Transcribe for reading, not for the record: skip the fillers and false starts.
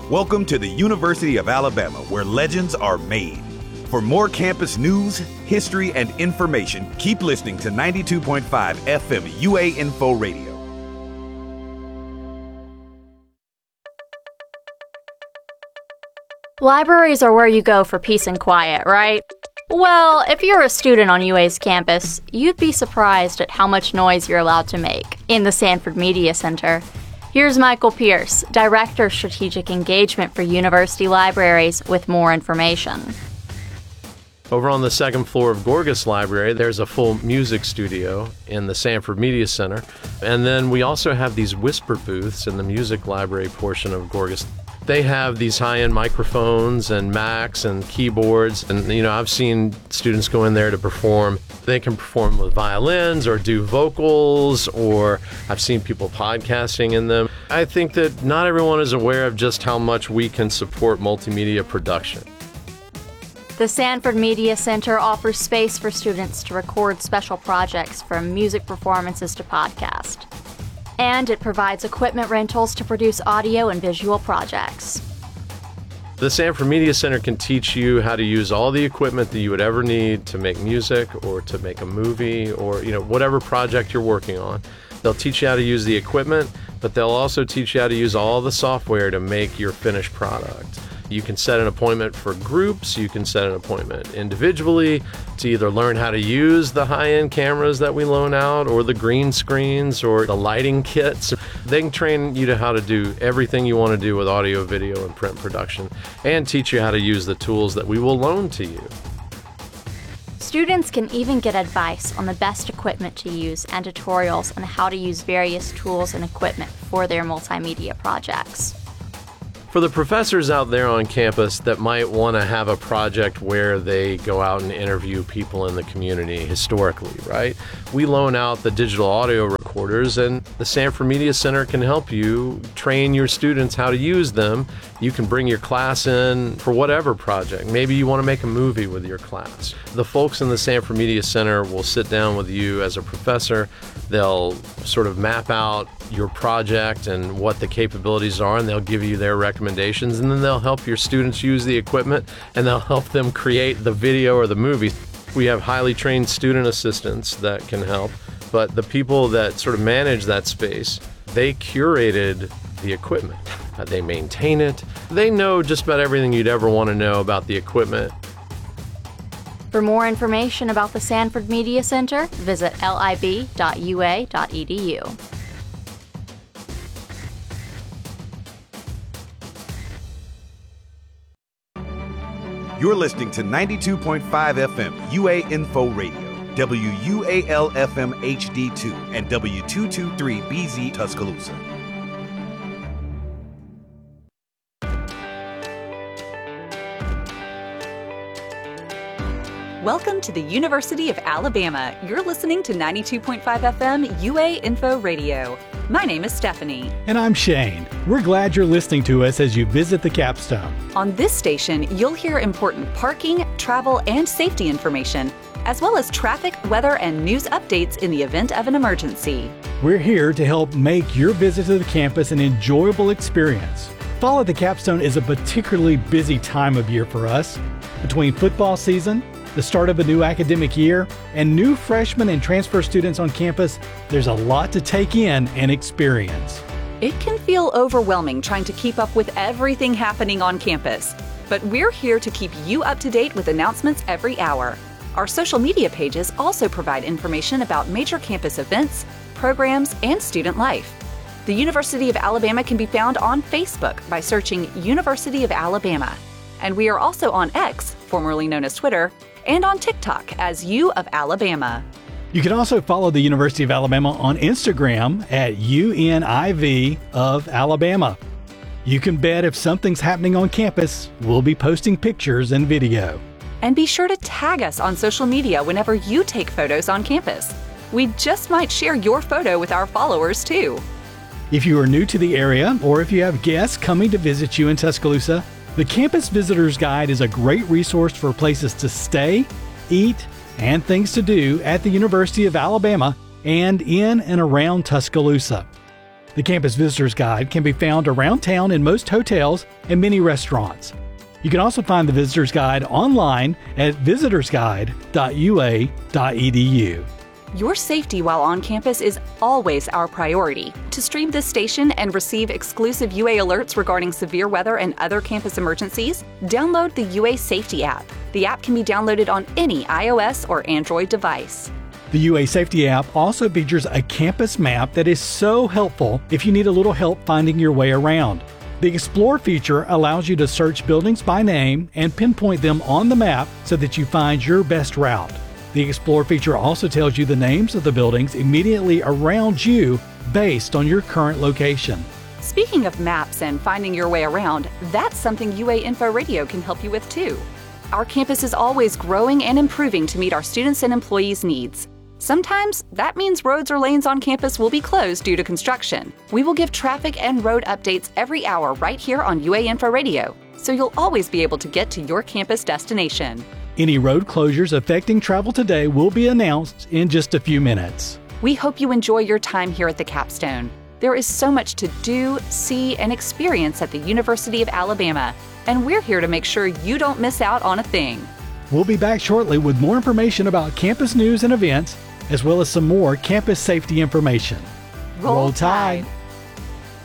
Welcome to the University of Alabama, where legends are made. For more campus news, history, and information, keep listening to 92.5 FM UA Info Radio. Libraries are where you go for peace and quiet, right? Well, if you're a student on UA's campus, you'd be surprised at how much noise you're allowed to make in the Sanford Media Center. Here's Michael Pierce, Director of Strategic Engagement for University Libraries, with more information. Over on the second floor of Gorgas Library, there's a full music studio in the Sanford Media Center. And then we also have these whisper booths in the music library portion of Gorgas. They have these high-end microphones and Macs and keyboards. And, I've seen students go in there to perform. They can perform with violins or do vocals, or I've seen people podcasting in them. I think that not everyone is aware of just how much we can support multimedia production. The Sanford Media Center offers space for students to record special projects, from music performances to podcast. And it provides equipment rentals to produce audio and visual projects. The Sanford Media Center can teach you how to use all the equipment that you would ever need to make music or to make a movie or, whatever project you're working on. They'll teach you how to use the equipment, but they'll also teach you how to use all the software to make your finished product. You can set an appointment for groups, you can set an appointment individually to either learn how to use the high-end cameras that we loan out, or the green screens, or the lighting kits. They can train you to how to do everything you want to do with audio, video, and print production, and teach you how to use the tools that we will loan to you. Students can even get advice on the best equipment to use and tutorials on how to use various tools and equipment for their multimedia projects. For the professors out there on campus that might want to have a project where they go out and interview people in the community historically, right? We loan out the digital audio recorders, and the Sanford Media Center can help you train your students how to use them. You can bring your class in for whatever project. Maybe you want to make a movie with your class. The folks in the Sanford Media Center will sit down with you as a professor. They'll sort of map out your project and what the capabilities are, and they'll give you their recommendations, and then they'll help your students use the equipment, and they'll help them create the video or the movie. We have highly trained student assistants that can help, but the people that sort of manage that space, they curated the equipment. They maintain it. They know just about everything you'd ever want to know about the equipment. For more information about the Sanford Media Center, visit lib.ua.edu. You're listening to 92.5 FM UA Info Radio, WUAL FM HD2, and W223BZ Tuscaloosa. Welcome to the University of Alabama. You're listening to 92.5 FM UA Info Radio. My name is Stephanie. And I'm Shane. We're glad you're listening to us as you visit the Capstone. On this station, you'll hear important parking, travel, and safety information, as well as traffic, weather, and news updates in the event of an emergency. We're here to help make your visit to the campus an enjoyable experience. Fall at the Capstone is a particularly busy time of year for us. Between football season, the start of a new academic year, and new freshmen and transfer students on campus, there's a lot to take in and experience. It can feel overwhelming trying to keep up with everything happening on campus, but we're here to keep you up to date with announcements every hour. Our social media pages also provide information about major campus events, programs, and student life. The University of Alabama can be found on Facebook by searching University of Alabama. And we are also on X, formerly known as Twitter, and on TikTok as U of Alabama. You can also follow the University of Alabama on Instagram at UNIV of Alabama. You can bet if something's happening on campus, we'll be posting pictures and video. And be sure to tag us on social media whenever you take photos on campus. We just might share your photo with our followers too. If you are new to the area, or if you have guests coming to visit you in Tuscaloosa, the Campus Visitor's Guide is a great resource for places to stay, eat, and things to do at the University of Alabama and in and around Tuscaloosa. The Campus Visitor's Guide can be found around town in most hotels and many restaurants. You can also find the Visitor's Guide online at visitorsguide.ua.edu. Your safety while on campus is always our priority. To stream this station and receive exclusive UA alerts regarding severe weather and other campus emergencies, download the UA Safety app. The app can be downloaded on any iOS or Android device. The UA Safety app also features a campus map that is so helpful if you need a little help finding your way around. The Explore feature allows you to search buildings by name and pinpoint them on the map so that you find your best route. The Explore feature also tells you the names of the buildings immediately around you based on your current location. Speaking of maps and finding your way around, that's something UA Info Radio can help you with too. Our campus is always growing and improving to meet our students' and employees' needs. Sometimes that means roads or lanes on campus will be closed due to construction. We will give traffic and road updates every hour right here on UA Info Radio, so you'll always be able to get to your campus destination. Any road closures affecting travel today will be announced in just a few minutes. We hope you enjoy your time here at the Capstone. There is so much to do, see, and experience at the University of Alabama, and we're here to make sure you don't miss out on a thing. We'll be back shortly with more information about campus news and events, as well as some more campus safety information. Roll Tide!